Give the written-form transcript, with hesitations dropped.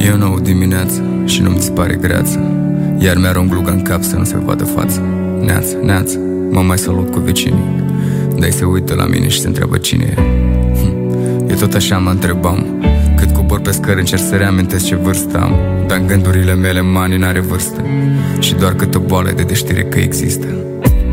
E o nouă dimineață și nu-mi dispare greață, iar mi-arunc gluga în cap să nu se vadă față. Neață, neață, mă mai salut cu vecinii, dar se uită la mine și se întreabă cine e. Eu tot așa mă întrebam, cât cobor pe scări încerc să reamintesc ce vârstă am, dar în gândurile mele mani n-are vârstă și doar câtă boală de știre că există.